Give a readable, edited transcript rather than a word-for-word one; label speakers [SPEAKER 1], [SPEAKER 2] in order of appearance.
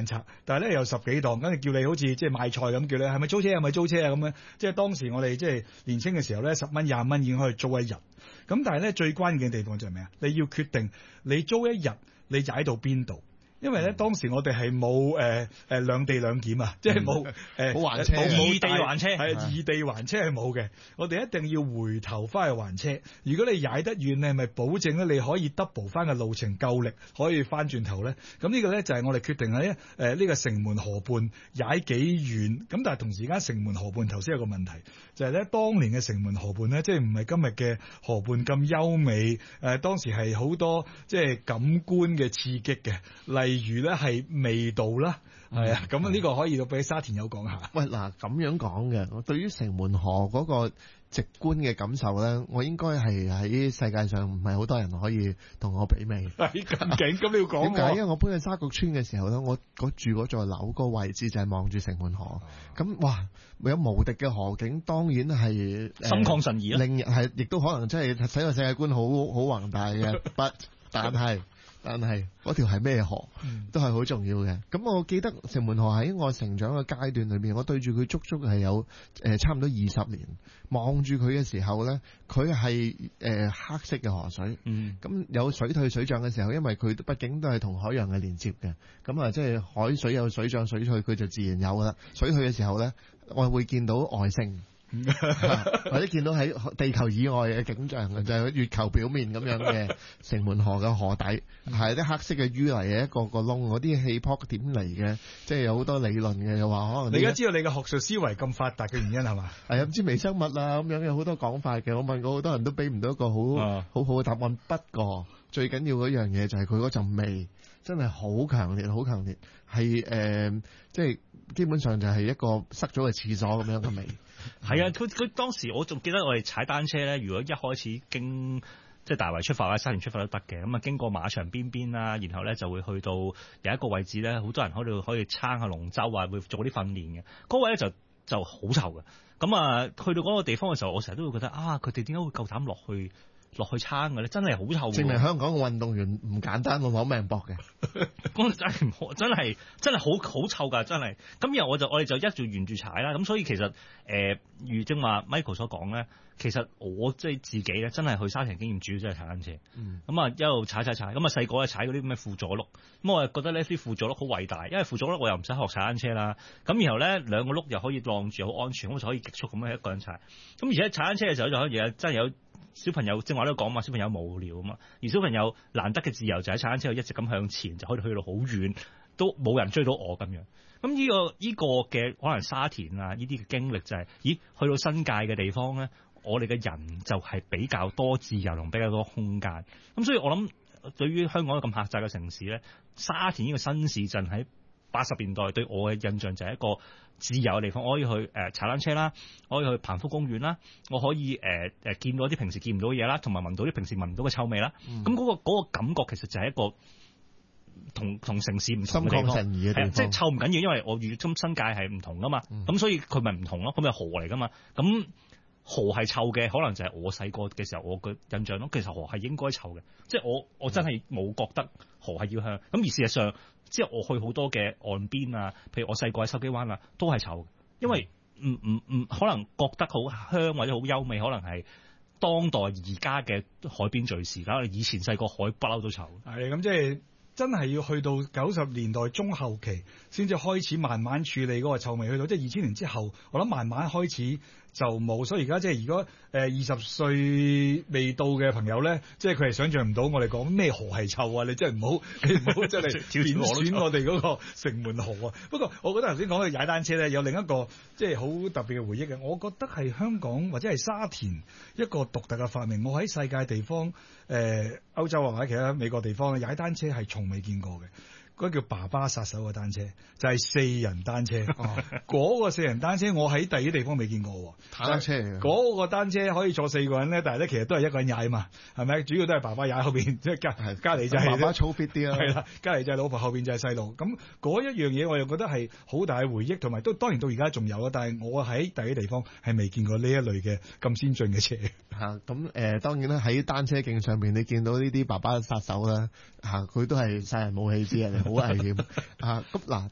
[SPEAKER 1] 眼冊，但係咧有10幾檔，跟住叫你好似即係買菜咁，叫你係咪租車係咪租車啊咁樣。即係當時我哋即係年青嘅時候咧，10蚊20蚊已經可以租一日。咁但係咧最關鍵嘅地方就係咩啊？你要決定你租一日你踩到邊度。因為咧當時我哋係冇兩地兩檢啊，即係冇
[SPEAKER 2] 冇還車，
[SPEAKER 3] 異地還車
[SPEAKER 1] 係異地還車係冇嘅。我哋一定要回頭翻去還車。如果你踩得遠，你係咪保證咧你可以 double 翻個路程夠力，可以翻轉頭咧？咁呢個咧就係我哋決定喺呢個城門河畔踩幾遠。咁但係同時間城門河畔頭先有個問題，就係咧當年嘅城門河畔咧，即係唔係今日嘅河畔咁優美。當時係好多即係感官嘅刺激嘅，例如咧係味道啦，係啊，咁呢個可以俾沙田友講下。
[SPEAKER 2] 喂，嗱咁樣講嘅，我對於城門河嗰個直觀嘅感受咧，我應該係喺世界上唔係好多人可以同我媲美。
[SPEAKER 1] 係咁勁，咁你要講
[SPEAKER 2] 點解？因為我搬去沙局村嘅時候咧，我住嗰座樓個位置就係望住城門河，咁哇，有無敵嘅河景，當然係
[SPEAKER 3] 心曠神怡啦。
[SPEAKER 2] 令係亦都可能真係使個世界觀好宏大嘅，but 但係嗰條係咩河都係好重要嘅。咁我記得城門河喺我成長嘅階段裏面，我對住佢足足係有差唔多20年，望住佢嘅時候呢，佢係黑色嘅河水。咁有水退水漲嘅時候，因為佢畢竟都係同海洋嘅連接嘅，咁啊即係海水有水漲水退，佢就自然有噶啦。水退嘅時候呢，我會見到外星。或者見到喺地球以外嘅景象，就係月球表面咁樣嘅城門河嘅河底，係啲黑色嘅淤泥嘅一個個窿，嗰啲氣泡點嚟嘅，即係有好多理論嘅，又話可能
[SPEAKER 1] 你而家知道你嘅學術思維咁發達嘅原因係嘛？
[SPEAKER 2] 係啊，唔知微生物啊咁樣有好多講法嘅。我問過好多人都俾唔到一個好好嘅答案。不過最緊要嗰樣嘢就係佢嗰陣味真係好強烈，好強烈，係即係基本上就係一個塞咗嘅廁所咁樣嘅味。
[SPEAKER 3] 係啊，佢當時我仲記得我哋踩單車咧，如果一開始經即係大圍出發啦、沙田出發都得嘅，咁啊經過馬場邊啦，然後咧就會去到有一個位置咧，好多人喺度可以撐下龍舟啊，會做啲訓練嘅。嗰位咧就好臭嘅。咁啊去到嗰個地方嘅時候，我成日都會覺得啊，佢哋點解會夠膽落去撐嘅咧？真係好臭嘅。
[SPEAKER 2] 證明香港嘅運動員唔簡單，攞命搏嘅。
[SPEAKER 3] 嗰陣真係好臭㗎，真係。咁然後我哋就一直沿住踩啦。咁所以其實如正話 Michael 所講咧，其實我即係自己咧，真係去沙田經驗主要真係踩單車。咁啊一路踩。咁啊細個咧踩嗰啲咩輔助轆，咁我覺得呢啲輔助轆好偉大，因為輔助轆我又唔使學踩單車啦。咁然後咧兩個轆又可以晾住，好安全，咁就可以極速咁樣一個人踩。咁而且踩單車嘅時候就可以真係有小朋友，正話都講嘛，小朋友無聊啊嘛，而小朋友難得嘅自由就喺踩單車度一直咁向前，就可以去到好遠，都冇人追到我咁樣。咁呢個嘅可能沙田啊，呢啲嘅經歷就係，去到新界嘅地方咧，我哋嘅人就係比較多自由同比較多空間。咁所以我諗，對於香港咁狹窄嘅城市咧，沙田呢個新市鎮喺80年代對我嘅印象就係一個自由嘅地方，我可以去踩單車啦，我可以去彭福公園啦，我可以見到啲平時見唔到嘅嘢啦，同埋聞到啲平時聞唔到嘅臭味啦。咁嗰個感覺其實就係一個同城市唔同嘅地方，係即係臭唔緊要，因為我與新界係唔同噶嘛，咁所以佢咪唔同咯，咁咪河嚟噶嘛，咁河係臭嘅，可能就係我細個嘅時候我嘅印象咯。其實河係應該臭嘅，即係我真係冇覺得河係要香。咁而事實上，即係我去好多嘅岸邊啊，譬如我細個喺筲箕灣啊，都係臭嘅，因為唔可能覺得好香或者好優美，可能係當代而家嘅海邊敘事啦。以前細個海不嬲都臭。
[SPEAKER 1] 係咁，即係真係要去到90年代中後期先至開始慢慢處理嗰個臭味，去到即係2000年之後，我諗慢慢開始就冇。所以而家即係如果20歲未到嘅朋友咧，即係佢係想象唔到我哋講咩河係臭啊！你真係唔好真係貶損我哋嗰個城門河啊！不過我覺得頭先講嘅踩單車咧，有另一個即係好特別嘅回憶嘅。我覺得係香港或者係沙田一個獨特嘅發明。我喺世界地方歐洲或者其他美國地方踩單車係從未見過嘅。嗰叫爸爸殺手嘅單車，就係4人單車。嗰個4人單車我喺第二啲地方未見過喎。
[SPEAKER 2] 單車
[SPEAKER 1] 嗰個單車可以坐4個人咧，但係咧其實都係一個人踩嘛，係咪？主要都係爸爸踩後邊，即係隔離就係
[SPEAKER 2] 爸爸操 fit 啲啦。
[SPEAKER 1] 係啦，隔離就係老婆，後邊就係細路。咁嗰一樣嘢我又覺得係好大嘅回憶，同埋都當然到而家仲有啦。但係我喺第啲地方係未見過呢一類嘅咁先進嘅車。
[SPEAKER 2] 咁當然啦，喺單車徑上邊你見到呢啲爸爸殺手啦，佢都係殺人武器之一嚟，好危險。咁嗱，